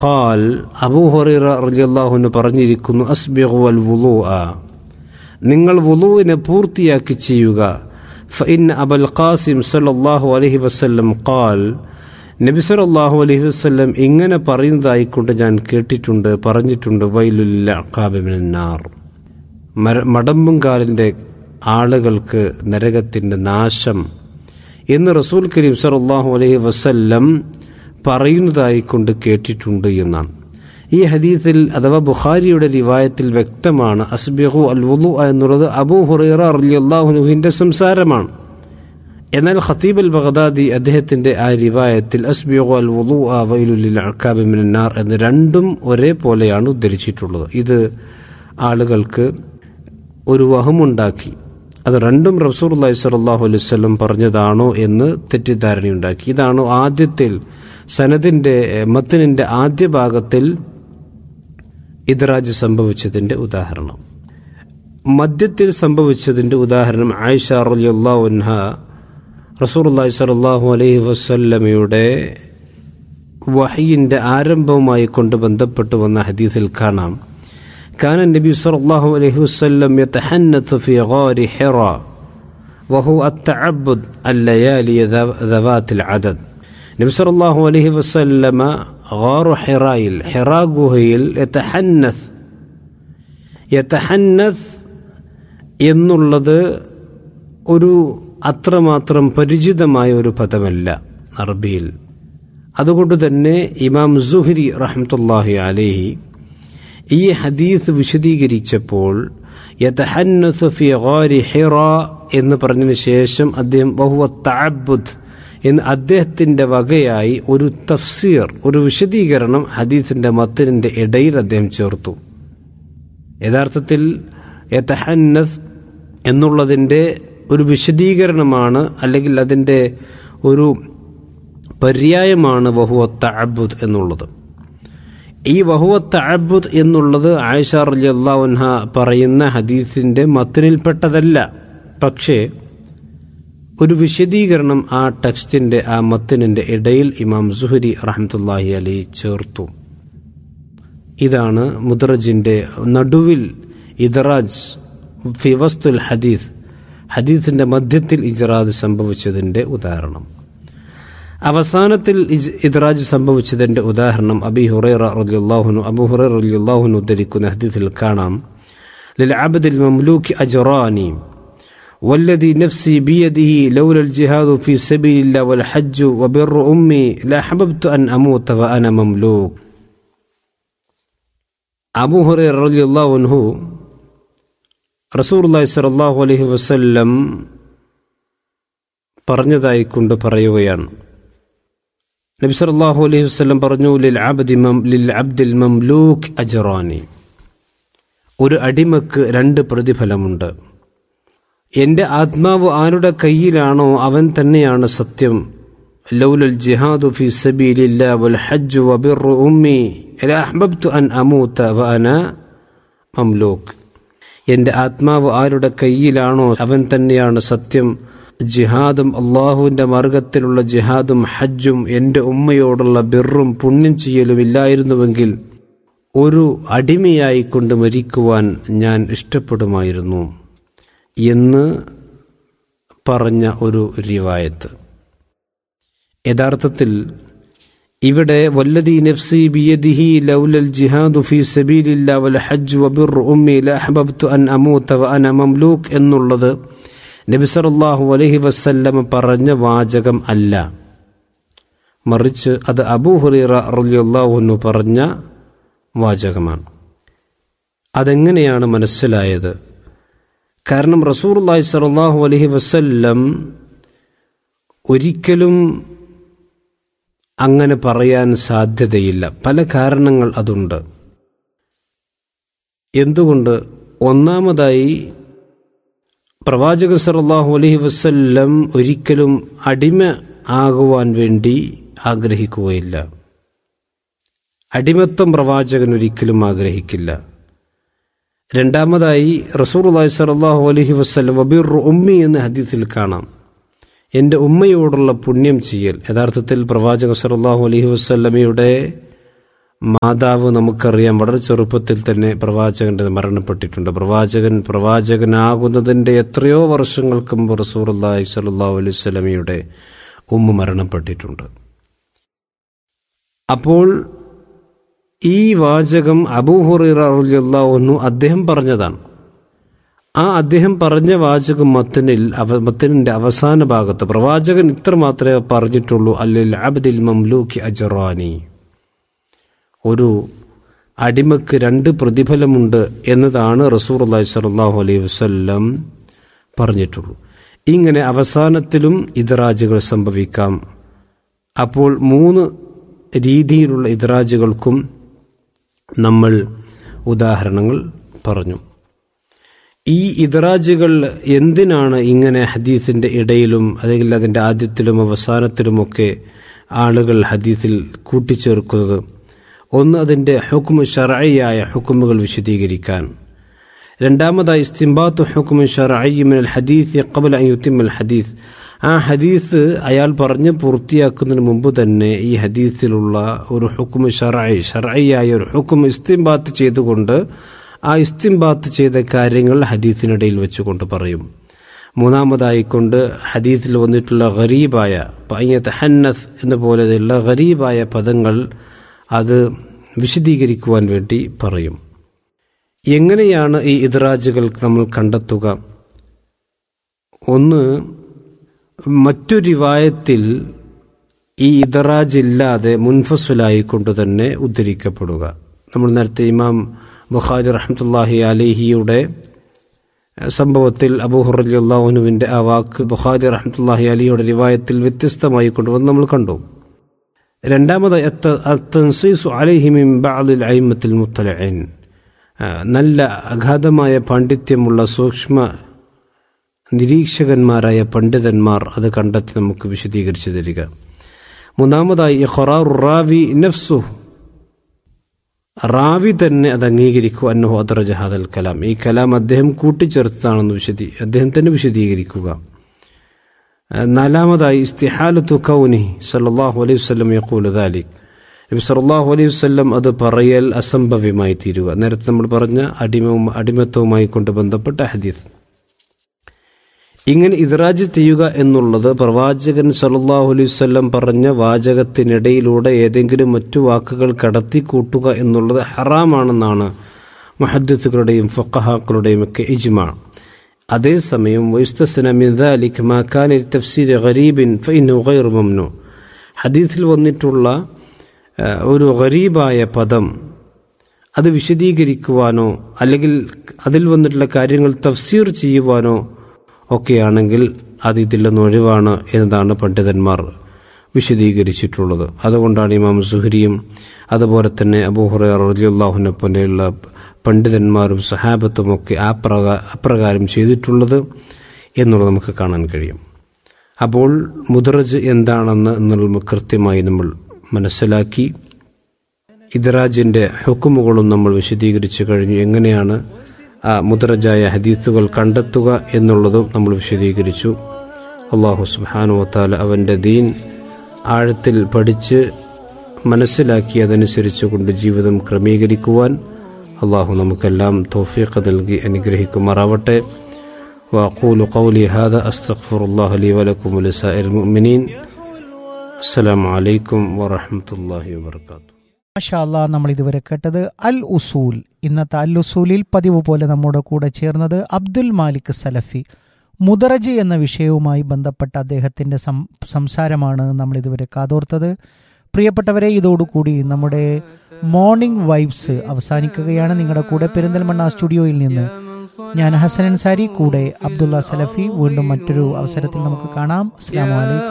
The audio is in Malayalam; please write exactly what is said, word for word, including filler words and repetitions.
ഖാൽ അബൂ ഹുറൈറ റളിയല്ലാഹു അൻഹു പറഞ്ഞിരിക്കുന്നു, അസ്ബിഗു വൽ വുളൂഅ, നിങ്ങൾ വുളൂഇനെ പൂർത്തിയാക്കി ചെയ്യുക. ഫഇന്ന അബുൽ ഖാസിം സല്ലല്ലാഹു അലൈഹി വസല്ലം ഖാൽ, നബി സല്ലല്ലാഹു അലൈഹി വസല്ലം ഇങ്ങനെ പറയുന്നതായിക്കൊണ്ട് ഞാൻ കേട്ടിട്ടുണ്ട്, പറഞ്ഞിട്ടുണ്ട്, വൈലുൽ ലിൽ അഖാബി മിനൻ നാർ, മടമ്പുംകാലിൻ്റെ ആളുകൾക്ക് നരകത്തിൻ്റെ നാശം എന്ന് റസൂൽ കരീം സല്ലല്ലാഹു അലൈഹി വസല്ലം പറയുന്നതായിക്കൊണ്ട് കേട്ടിട്ടുണ്ട് എന്നാണ്. ഈ ഹദീസിൽ അഥവാ ബുഖാരിയുടെ റിവായത്തിൽ വ്യക്തമാണ് അസ്ബിഗു അൽ വുളു എന്നുള്ളത് അബൂ ഹുറൈറ റളിയല്ലാഹു അൻഹുവിന്റെ സംസാരമാണ്. എന്നാൽ ഖതീബ് അൽ ബഗ്ദാദി അദ്ദേഹത്തിന്റെ ആ റിവായത്തിൽ അസ്ബിഗു അൽ വുളു വൈലുൽ ലിൽ അഖാബി മിനൻ നാർ എന്ന് രണ്ടും ഒരേപോലെയാണ് ഉദ്ധരിച്ചിട്ടുള്ളത്. ഇത് ആളുകൾക്ക് ഒരു വഹമുണ്ടാക്കി, അത് രണ്ടും റസൂലുള്ളാഹി സ്വല്ലല്ലാഹു അലൈഹി വസല്ലം പറഞ്ഞതാണോ എന്ന് തെറ്റിദ്ധാരണയുണ്ടാക്കി. ഇതാണ് ആദ്യത്തിൽ സനദിന്റെ മത്നിന്റെ ആദ്യ ഭാഗത്തിൽ ഇദ്റാജ് സംഭവിച്ചതിന്റെ ഉദാഹരണം. മധ്യത്തിൽ സംഭവിച്ചതിന്റെ ഉദാഹരണം ആയിഷ റളിയല്ലാഹു അൻഹ റസൂലുള്ളാഹി സ്വല്ലല്ലാഹു അലൈഹി വസല്ലമയുടെ വഹയിന്റെ ആരംഭവുമായി കൊണ്ട് ബന്ധപ്പെട്ട് വന്ന ഹദീസിൽ കാണാം, കാന നബി സ്വല്ലല്ലാഹു അലൈഹി വസല്ലം യതഹന്നതു ഫീ ഗാരി ഹിറാ വഹു അത്തഅബ്ബുദ് അല്ലയാലി ദവാത്തിൽ അദദ്. നബി സല്ലല്ലാഹു അലൈഹി വസല്ലമ ഗാറു ഹിറായിൽ, ഹിറാ ഗുഹയിൽ യതഹന്നസ്, യതഹന്നസ് എന്നുള്ളത് ഒരു അത്രമാത്രം പരിചിതമായ ഒരു പദമല്ല അറബിയിൽ. അതുകൊണ്ട് തന്നെ ഇമാം സുഹരി റഹ്മത്തുള്ളാഹി അലൈഹി ഈ ഹദീസ് വിശദീകരിച്ചപ്പോൾ യതഹന്നസു ഫീ ഗാരി ഹിറാ എന്ന് പറഞ്ഞതിന് ശേഷം അദ്ദേഹം വഹുവ തഅബ്ബുദ് എന്ന് അദ്ദേഹത്തിന്റെ വകയായി ഒരു തഫ്സീർ, ഒരു വിശദീകരണം ഹദീസിന്റെ മത്നിന്റെ ഇടയിൽ അദ്ദേഹം ചേർത്തു. യഥാർത്ഥത്തിൽ യതഹന്നസ് എന്നുള്ളതിന്റെ ഒരു വിശദീകരണമാണ്, അല്ലെങ്കിൽ അതിന്റെ ഒരു പര്യായമാണ് വഹുവ തഅബ്ബുദ് എന്നുള്ളത്. ഈ വഹുവ തഅബ്ബുദ് എന്നുള്ളത് ആയിഷ റളിയല്ലാഹു അൻഹ പറയുന്ന ഹദീസിന്റെ മത്നിൽപ്പെട്ടതല്ല. പക്ഷേ ഒരു വിശദീകരണം ആ ടെക്സ്റ്റിന്റെ ആ മത്നിന്റെ ഇടയിൽ ഇമാം സുഹരി റഹ്മത്തുള്ളാഹി അലൈഹി ചേർത്തു. ഇതാണ് മുദ്റജിന്റെ നടുവിൽ ഇദ്റാജ് ഫി വസ്തുൽ ഹദീസ്, ഹദീസിന്റെ മധ്യത്തിൽ ഇദ്റാജ് സംഭവിച്ചതിന്റെ ഉദാഹരണം. അവസാനത്തിൽ ഇദ്റാജ് സംഭവിച്ചതിന്റെ ഉദാഹരണം അബീ ഹുറൈറ റളിയല്ലാഹു അൻഹു അബൂ ഹുറൈറ റളിയല്ലാഹു അൻഹു ഉദ്ധരിക്കുന്ന ഹദീസിൽ കാണാം, ലിൽ അബ്ദിൽ മംലൂകി അജ്റാനി والذي نفسي بيده لولا الجهاد في سبيل الله والحج وبر أمي لأحببت أن أموت وأنا مملوك. അബൂ ഹുറൈറ റളിയല്ലാഹു അൻഹു റസൂലുള്ളാഹി സ്വല്ലല്ലാഹു അലൈഹി വസല്ലം പറഞ്ഞതായി കൊണ്ട് പറയുകയാണ്. നബി സല്ലല്ലാഹു അലൈഹി വസല്ലം പറഞ്ഞു, ലിൽ അബ്ദി ലിൽ അബ്ദിൽ മംലൂക് അജ്റാനി, ഒരു അടിമക്ക് രണ്ട് പ്രതിഫലമുണ്ട്. എന്റെ ആത്മാവ് ആരുടെ കയ്യിലാണോ അവൻ തന്നെയാണ് സത്യം. ലൗലൽ ജിഹാദു ഫീ സബീലില്ലാഹി വൽ ഹജ്ജു വബിറു ഉമ്മി ലഅഹ്ബബ്തു അൻ അമൂത വഅന മംലൂക്. എന്റെ ആത്മാവ് ആരുടെ കയ്യിലാണോ അവൻ തന്നെയാണ് സത്യം. ജിഹാദും അള്ളാഹുവിന്റെ മാർഗത്തിലുള്ള ജിഹാദും ഹജ്ജും എന്റെ ഉമ്മയോടുള്ള ബിറും പുണ്യം ചെയ്യലും ഇല്ലായിരുന്നുവെങ്കിൽ ഒരു അടിമയായിക്കൊണ്ട് മരിക്കുവാൻ ഞാൻ ഇഷ്ടപ്പെടുമായിരുന്നു എന്ന് പറഞ്ഞ ഒരു റിവായത്ത്. യഥാർത്ഥത്തിൽ ഇവിടെ വല്ലദീ നഫ്സി ബിയദിഹി ലൗലൽ ജിഹാദു ഫീ സബീലില്ലാഹി വൽ ഹജ്ജു വബിറു ഉമ്മി ലഅഹ്ബബ്തു അൻ അമൂത വഅന മംലൂക് എന്നുള്ളത് നബി സല്ലല്ലാഹു അലൈഹി വസല്ലം പറഞ്ഞ വാചകം അല്ല, മറിച്ച് അത് അബൂ ഹുറൈറ റളിയല്ലാഹു അൻഹു പറഞ്ഞ വാചകമാണ്. അതെങ്ങനെയാണ് മനസ്സിലായത്? കാരണം റസൂലുള്ളാഹി സ്വല്ലല്ലാഹു അലൈഹി വസല്ലം ഒരിക്കലും അങ്ങനെ പറയാൻ സാധ്യതയില്ല. പല കാരണങ്ങൾ അതുണ്ട്. എന്തുകൊണ്ട്? ഒന്നാമതായി പ്രവാചകൻ സല്ലല്ലാഹു അലൈഹി വസല്ലം ഒരിക്കലും അടിമ ആകുവാൻ വേണ്ടി ആഗ്രഹിക്കുകയില്ല. അടിമത്വം പ്രവാചകൻ ഒരിക്കലും ആഗ്രഹിക്കില്ല. രണ്ടാമതായി റസൂലുള്ളാഹി സ്വല്ലല്ലാഹു അലൈഹി വസല്ലം വബിറു ഉമ്മി എന്ന ഹദീസിൽ കാണാം, എൻ്റെ ഉമ്മയോടുള്ള പുണ്യം ചെയ്യൽ. യഥാർത്ഥത്തിൽ പ്രവാചകൻ സല്ലല്ലാഹു അലൈഹി വസല്ലമയുടെ മാതാവ് നമുക്കറിയാം വളരെ ചെറുപ്പത്തിൽ തന്നെ പ്രവാചകന്റെ മരണപ്പെട്ടിട്ടുണ്ട്. പ്രവാചകൻ പ്രവാചകനാകുന്നതിൻ്റെ എത്രയോ വർഷങ്ങൾക്ക് മുമ്പ് റസൂലുള്ളാഹി സ്വല്ലല്ലാഹു അലൈഹി വസല്ലമയുടെ ഉമ്മ മരണപ്പെട്ടിട്ടുണ്ട്. അപ്പോൾ ഈ വാചകം അബൂ ഹുറൈറ റളിയല്ലാഹു അൻഹു അദ്ദേഹം പറഞ്ഞതാണ്. ആ അദ്ദേഹം പറഞ്ഞ വാചകം മത്തനിൽ മത്തനിന്റെ അവസാന ഭാഗത്ത് പ്രവാചകൻ ഇത്ര മാത്രമേ പറഞ്ഞിട്ടുള്ളൂ, അല്ലിൽ അബ്ദിൽ മംലൂക്കി അജ്റാനി, ഒരു അടിമക്ക് രണ്ട് പ്രതിഫലമുണ്ട് എന്നതാണ് റസൂലുള്ളാഹി സ്വല്ലല്ലാഹു അലൈഹി വസല്ലം പറഞ്ഞിട്ടുള്ളൂ. ഇങ്ങനെ അവസാനത്തിലും ഇദ്റാജുകൾ സംഭവിക്കാം. അപ്പോൾ മൂന്ന് രീതിയിലുള്ള ഇദ്റാജുകൾക്കും നമ്മൾ ഉദാഹരണങ്ങൾ പറഞ്ഞു. ഈ ഇദ്റാജുകൾ എന്തിനാണ് ഇങ്ങനെ ഹദീസിന്റെ ഇടയിലും അല്ലെങ്കിൽ അതിൻ്റെ ആദ്യത്തിലും അവസാനത്തിലുമൊക്കെ ആളുകൾ ഹദീസിൽ കൂട്ടിച്ചേർക്കുന്നത്? ഒന്ന്, അതിൻ്റെ ഹുക്മ് ശർഈയായ ഹുക്മുകൾ വിശദീകരിക്കാൻ. രണ്ടാമതായി ഇസ്തിംബാത്തു ഹുക്മ് ശർഈ മിനൽ ഹദീസ് ഖബ്ല അൻ യുതിമ്മൽ ഹദീസ്, ആ ഹദീസ് അയാൾ പറഞ്ഞ് പൂർത്തിയാക്കുന്നതിന് മുമ്പ് തന്നെ ഈ ഹദീസിലുള്ള ഒരു ഹുക്മ് ശർഈ ശർഈയായ ഒരു ഹുക്മ് ഇസ്തിംബാത്ത് ചെയ്തുകൊണ്ട് ആ ഇസ്തിംബാത്ത് ചെയ്ത കാര്യങ്ങൾ ഹദീസിനിടയിൽ വെച്ചുകൊണ്ട് പറയും. മൂന്നാമതായിക്കൊണ്ട് ഹദീസിൽ വന്നിട്ടുള്ള ഗരീബായ ഹന്നസ് എന്ന പോലെയുള്ള ഗരീബായ പദങ്ങൾ അത് വിശദീകരിക്കുവാൻ വേണ്ടി പറയും. എങ്ങനെയാണ് ഈ ഇദ്റാജുകൾ നമ്മൾ കണ്ടെത്തുക? ഒന്ന്, മറ്റു റിവായത്തിൽ ഈ ഇദ്റാജ് ഇല്ലാതെ മുൻഫസ്സലായിക്കൊണ്ട് തന്നെ ഉദ്ധരിക്കപ്പെടുക. നമ്മൾ നേരത്തെ ഇമാം ബുഖാരി റഹ്മത്തുള്ളാഹി അലൈഹിയുടെ സംഭവത്തിൽ അബൂ ഹുറൈറ റളിയല്ലാഹു അൻഹുവിന്റെ ആ വാക്ക് ബുഖാരി റഹ്മത്തുള്ളാഹി അലൈഹിയുടെ റിവായത്തിൽ വ്യത്യസ്തമായി കൊണ്ടുവന്ന് നമ്മൾ കണ്ടു. രണ്ടാമതായി അത്തൻസീസു അലൈഹി മിൻ ബഅദിൽ അയിമ്മത്തിൽ മുത്തലഈൻ, നല്ല അഗാധമായ പാണ്ഡിത്യമുള്ള സൂക്ഷ്മ നിരീക്ഷകന്മാരായ പണ്ഡിതന്മാർ അത് കണ്ടെത്തി നമുക്ക് വിശദീകരിച്ചു തരിക. മൂന്നാമതായി ഇഖ്റാറു റാവി നഫ്സുഹു, റാവി തന്നെ അത് അംഗീകരിക്കുക. അന്നഹു അദ്റജ ഹാദൽ കലാം, ഈ കലാം അദ്ദേഹം കൂട്ടിച്ചേർത്തതാണെന്ന് വിശദീ അദ്ദേഹം തന്നെ വിശദീകരിക്കുക. നാലാമതായി ഇസ്തിഹാലത്തു കൗനിഹി സല്ലല്ലാഹു അലൈഹി വസല്ലം യഖൂലു ദാലിക്, നബി സല്ലല്ലാഹു അലൈഹി വസല്ലം അത് പറയൽ അസംഭവ്യമായി തീരുക. നേരത്തെ നമ്മൾ പറഞ്ഞ അടിമവും അടിമത്വവുമായി കൊണ്ട് ബന്ധപ്പെട്ട ഹദീസ്. ഇങ്ങനെ ഇദ്റാജ് ചെയ്യുക എന്നുള്ളത് പ്രവാചകൻ സല്ലല്ലാഹു അലൈഹി വസല്ലം പറഞ്ഞ വാചകത്തിനിടയിലൂടെ ഏതെങ്കിലും മറ്റു വാക്കുകൾ കടത്തിക്കൂട്ടുക എന്നുള്ളത് ഹറാമാണെന്നാണ് മുഹദ്ദിസുകളുടെയും ഫഖഹാക്കളുടെയും ഒക്കെ ഇജ്മാ. അതേസമയം വയുസ്തസ്ന മിൻ ദാലിക മാ കാന ലിതഫ്സീർ ഗരീബിൻ ഫഇന്നഹു ഗൈറു മംനൂ, ഹദീസിൽ വന്നിട്ടുള്ള ഒരു ഗരീബായ പദം അത് വിശദീകരിക്കുവാനോ അല്ലെങ്കിൽ അതിൽ വന്നിട്ടുള്ള കാര്യങ്ങൾ തഫ്സീർ ചെയ്യുവാനോ ഒക്കെയാണെങ്കിൽ അത് ഇതിൽ നിന്ന് ഒഴിവാണ് എന്നതാണ് പണ്ഡിതന്മാർ വിശദീകരിച്ചിട്ടുള്ളത്. അതുകൊണ്ടാണ് ഇമാം സുഹരിയും അതുപോലെ തന്നെ അബൂ ഹുറൈറ റളിയല്ലാഹു അൻഹു പോലെയുള്ള പണ്ഡിതന്മാരും സഹാബത്തുമൊക്കെ ആ പ്രകാ അപ്രകാരം ചെയ്തിട്ടുള്ളത് എന്നുള്ളത് നമുക്ക് കാണാൻ കഴിയും. അപ്പോൾ മുദ്റജ് എന്താണെന്ന് എന്നുള്ള കൃത്യമായി നമ്മൾ മനസ്സിലാക്കി. ഇദ്റാജിൻ്റെ ഹുക്കുമുകളും നമ്മൾ വിശദീകരിച്ചു കഴിഞ്ഞു. എങ്ങനെയാണ് ആ മുദ്റജായ ഹദീസുകൾ കണ്ടെത്തുക എന്നുള്ളതും നമ്മൾ വിശദീകരിച്ചു. അല്ലാഹു സുബ്ഹാനഹു വ തആല അവൻ്റെ ദീൻ ആഴത്തിൽ പഠിച്ച് മനസ്സിലാക്കി അതനുസരിച്ച് കൊണ്ട് ജീവിതം ക്രമീകരിക്കുവാൻ അല്ലാഹു നമുക്കെല്ലാം തൗഫീഖ് നൽകി അനുഗ്രഹിക്കുമാറാവട്ടെ. വഅഖൂലു ഖൗലി ഹാദാ അസ്തഗ്ഫിറുല്ലാഹ ലി വലക്കും വലിസാഇരിൽ മുഅ്മിനീൻ. അസ്സലാമു അലൈക്കും വറഹ്മത്തുള്ളാഹി വബറകാതുഹു. മാഷാ അല്ലാഹ്, നമ്മൾ ഇതുവരെ കേട്ടത് അൽ ഉസൂൽ. ഇന്നത്തെ അൽ ഉസൂലിൽ പതിവ് പോലെ നമ്മുടെ കൂടെ ചേർന്നത് അബ്ദുൽ മാലിക് സലഫി. മുദറജ് എന്ന വിഷയവുമായി ബന്ധപ്പെട്ട അദ്ദേഹത്തിൻ്റെ സംസാരമാണ് നമ്മൾ ഇതുവരെ കാതോർത്തത്. പ്രിയപ്പെട്ടവരെ, ഇതോടുകൂടി നമ്മുടെ മോർണിംഗ് വൈബ്സ് അവസാനിക്കുകയാണ്. നിങ്ങളുടെ കൂടെ പെരിന്തൽമണ്ണ സ്റ്റുഡിയോയിൽ നിന്ന് ഞാൻ ഹസൻ അൻസാരി, കൂടെ അബ്ദുള്ള സലഫി. വീണ്ടും മറ്റൊരു അവസരത്തിൽ നമുക്ക് കാണാം. അസ്സലാമു അലൈക്കും.